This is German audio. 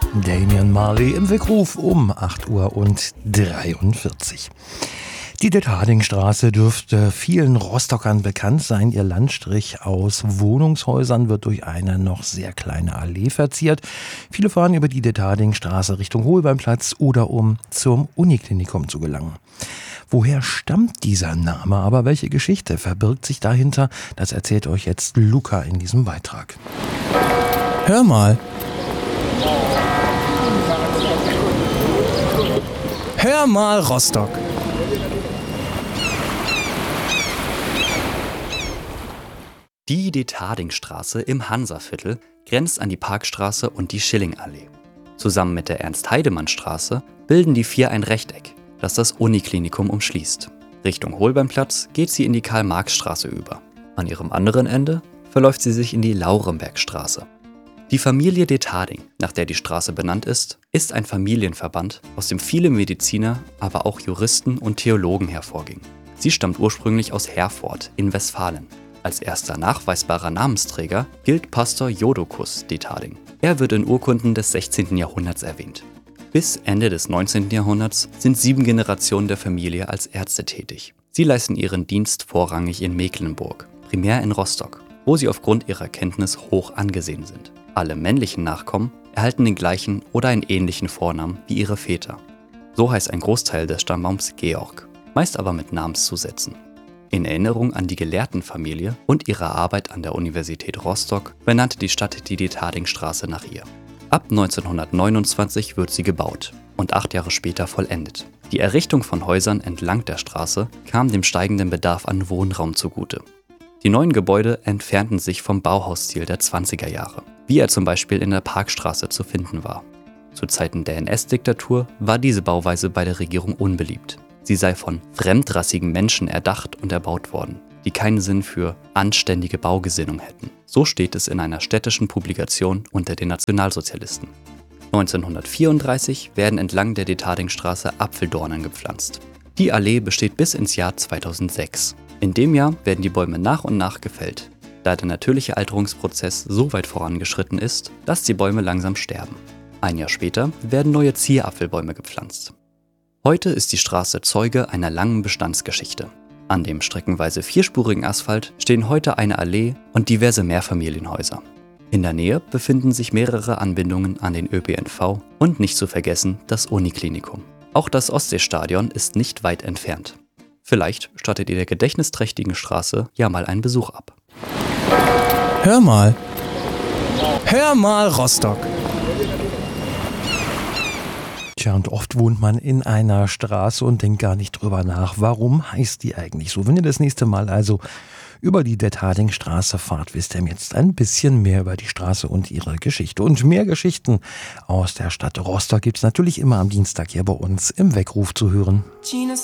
Damian Marley im Weckruf um 8:43 Uhr. Die Detardingstraße dürfte vielen Rostockern bekannt sein. Ihr Landstrich aus Wohnungshäusern wird durch eine noch sehr kleine Allee verziert. Viele fahren über die Detardingstraße Richtung Holbeinplatz oder um zum Uniklinikum zu gelangen. Woher stammt dieser Name, aber welche Geschichte verbirgt sich dahinter? Das erzählt euch jetzt Luca in diesem Beitrag. Hör mal. Hör mal, Rostock. Die Detardingstraße im Hansaviertel grenzt an die Parkstraße und die Schillingallee. Zusammen mit der Ernst-Heidemann-Straße bilden die vier ein Rechteck, das das Uniklinikum umschließt. Richtung Holbeinplatz geht sie in die Karl-Marx-Straße über. An ihrem anderen Ende verläuft sie sich in die Laurenbergstraße. Die Familie Detarding, nach der die Straße benannt ist ein Familienverband, aus dem viele Mediziner, aber auch Juristen und Theologen hervorgingen. Sie stammt ursprünglich aus Herford in Westfalen. Als erster nachweisbarer Namensträger gilt Pastor Jodokus Detarding. Er wird in Urkunden des 16. Jahrhunderts erwähnt. Bis Ende des 19. Jahrhunderts sind 7 Generationen der Familie als Ärzte tätig. Sie leisten ihren Dienst vorrangig in Mecklenburg, primär in Rostock, wo sie aufgrund ihrer Kenntnis hoch angesehen sind. Alle männlichen Nachkommen erhalten den gleichen oder einen ähnlichen Vornamen wie ihre Väter. So heißt ein Großteil des Stammbaums Georg, meist aber mit Namenszusätzen. In Erinnerung an die Gelehrtenfamilie und ihre Arbeit an der Universität Rostock benannte die Stadt die Detardingstraße nach ihr. Ab 1929 wird sie gebaut und 8 Jahre später vollendet. Die Errichtung von Häusern entlang der Straße kam dem steigenden Bedarf an Wohnraum zugute. Die neuen Gebäude entfernten sich vom Bauhausstil der 20er Jahre, wie er zum Beispiel in der Parkstraße zu finden war. Zu Zeiten der NS-Diktatur war diese Bauweise bei der Regierung unbeliebt. Sie sei von fremdrassigen Menschen erdacht und erbaut worden, die keinen Sinn für anständige Baugesinnung hätten. So steht es in einer städtischen Publikation unter den Nationalsozialisten. 1934 werden entlang der Detardingstraße Apfeldornen gepflanzt. Die Allee besteht bis ins Jahr 2006. In dem Jahr werden die Bäume nach und nach gefällt, da der natürliche Alterungsprozess so weit vorangeschritten ist, dass die Bäume langsam sterben. Ein Jahr später werden neue Zierapfelbäume gepflanzt. Heute ist die Straße Zeuge einer langen Bestandsgeschichte. An dem streckenweise 4-spurigen Asphalt stehen heute eine Allee und diverse Mehrfamilienhäuser. In der Nähe befinden sich mehrere Anbindungen an den ÖPNV und nicht zu vergessen das Uniklinikum. Auch das Ostseestadion ist nicht weit entfernt. Vielleicht stattet ihr der gedächtnisträchtigen Straße ja mal einen Besuch ab. Hör mal. Hör mal, Rostock. Tja, und oft wohnt man in einer Straße und denkt gar nicht drüber nach, warum heißt die eigentlich so. Wenn ihr das nächste Mal also über die Detardingstraße fahrt, wisst ihr jetzt ein bisschen mehr über die Straße und ihre Geschichte. Und mehr Geschichten aus der Stadt Rostock gibt es natürlich immer am Dienstag hier bei uns im Weckruf zu hören.